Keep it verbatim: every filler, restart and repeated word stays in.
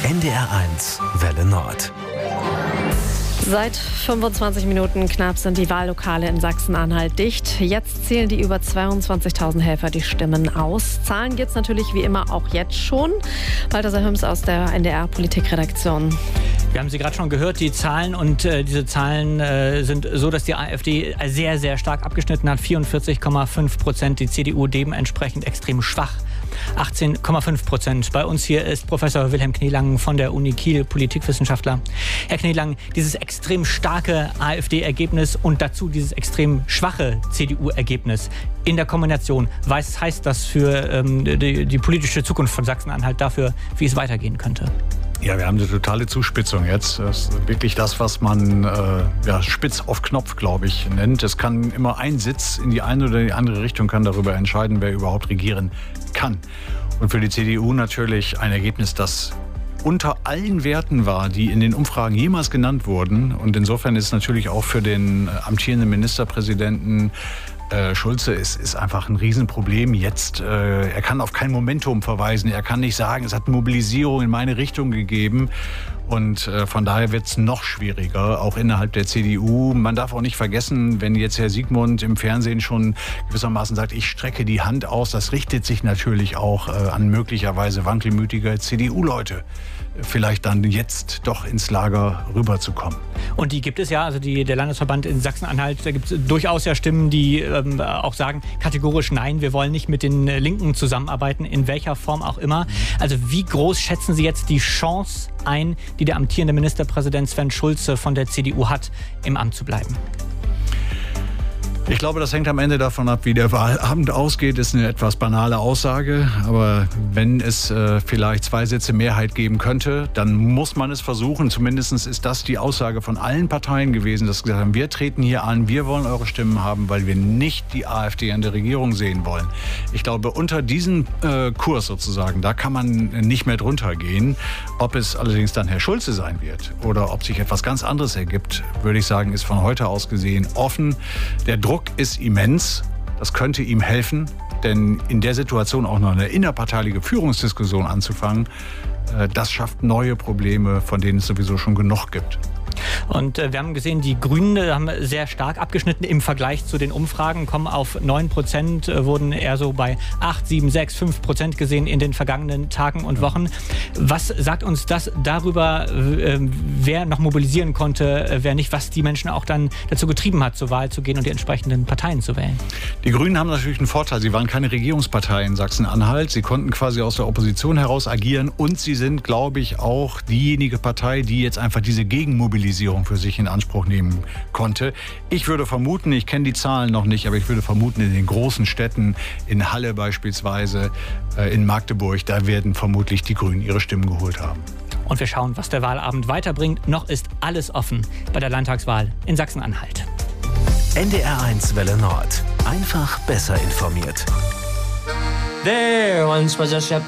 N D R eins Welle Nord. Seit fünfundzwanzig Minuten knapp sind die Wahllokale in Sachsen-Anhalt dicht. Jetzt zählen die über zweiundzwanzigtausend Helfer die Stimmen aus. Zahlen gibt es natürlich wie immer auch jetzt schon. Balthasar Hüms aus der N D R-Politikredaktion. Wir haben sie gerade schon gehört, die Zahlen. Und äh, diese Zahlen äh, sind so, dass die AfD sehr, sehr stark abgeschnitten hat. vierundvierzig Komma fünf Prozent, die C D U dementsprechend extrem schwach. achtzehn Komma fünf Prozent. Bei uns hier ist Professor Wilhelm Kneelang von der Uni Kiel, Politikwissenschaftler. Herr Kneelang, dieses extrem starke AfD-Ergebnis und dazu dieses extrem schwache C D U-Ergebnis in der Kombination, was heißt das für ähm, die, die politische Zukunft von Sachsen-Anhalt, dafür, wie es weitergehen könnte? Ja, wir haben eine totale Zuspitzung jetzt. Das ist wirklich das, was man äh, ja, spitz auf Knopf, glaube ich, nennt. Es kann immer ein Sitz in die eine oder die andere Richtung kann darüber entscheiden, wer überhaupt regieren kann. Und für die C D U natürlich ein Ergebnis, das unter allen Werten war, die in den Umfragen jemals genannt wurden. Und insofern ist natürlich auch für den amtierenden Ministerpräsidenten Äh, Schulze ist, ist einfach ein Riesenproblem jetzt. Äh, er kann auf kein Momentum verweisen. Er kann nicht sagen, es hat Mobilisierung in meine Richtung gegeben. Und äh, von daher wird es noch schwieriger, auch innerhalb der C D U. Man darf auch nicht vergessen, wenn jetzt Herr Siegmund im Fernsehen schon gewissermaßen sagt, ich strecke die Hand aus, das richtet sich natürlich auch äh, an möglicherweise wankelmütige C D U-Leute. Vielleicht dann jetzt doch ins Lager rüberzukommen. Und die gibt es ja, also die, der Landesverband in Sachsen-Anhalt, da gibt es durchaus ja Stimmen, die ähm, auch sagen, kategorisch nein, wir wollen nicht mit den Linken zusammenarbeiten, in welcher Form auch immer. Also wie groß schätzen Sie jetzt die Chance ein, die der amtierende Ministerpräsident Sven Schulze von der C D U hat, im Amt zu bleiben? Ich glaube, das hängt am Ende davon ab, wie der Wahlabend ausgeht. Das ist eine etwas banale Aussage. Aber wenn es äh, vielleicht zwei Sitze Mehrheit geben könnte, dann muss man es versuchen. Zumindest ist das die Aussage von allen Parteien gewesen, dass sie gesagt haben, wir treten hier an, wir wollen eure Stimmen haben, weil wir nicht die AfD in der Regierung sehen wollen. Ich glaube, unter diesem äh, Kurs sozusagen, da kann man nicht mehr drunter gehen. Ob es allerdings dann Herr Schulze sein wird oder ob sich etwas ganz anderes ergibt, würde ich sagen, ist von heute aus gesehen offen. Der Druck ist immens. Das könnte ihm helfen, denn in der Situation auch noch eine innerparteiliche Führungsdiskussion anzufangen, das schafft neue Probleme, von denen es sowieso schon genug gibt. Und äh, wir haben gesehen, die Grünen äh, haben sehr stark abgeschnitten im Vergleich zu den Umfragen, kommen auf neun Prozent, äh, wurden eher so bei acht, sieben, sechs, fünf Prozent gesehen in den vergangenen Tagen und Wochen. Was sagt uns das darüber, äh, wer noch mobilisieren konnte, äh, wer nicht, was die Menschen auch dann dazu getrieben hat, zur Wahl zu gehen und die entsprechenden Parteien zu wählen? Die Grünen haben natürlich einen Vorteil. Sie waren keine Regierungspartei in Sachsen-Anhalt. Sie konnten quasi aus der Opposition heraus agieren und sie sind, glaube ich, auch diejenige Partei, die jetzt einfach diese Gegenmobilisierung für sich in Anspruch nehmen konnte. Ich würde vermuten, ich kenne die Zahlen noch nicht, aber ich würde vermuten, in den großen Städten, in Halle beispielsweise, in Magdeburg, da werden vermutlich die Grünen ihre Stimmen geholt haben. Und wir schauen, was der Wahlabend weiterbringt. Noch ist alles offen bei der Landtagswahl in Sachsen-Anhalt. N D R eins Welle Nord. Einfach besser informiert. There once was a shepherd.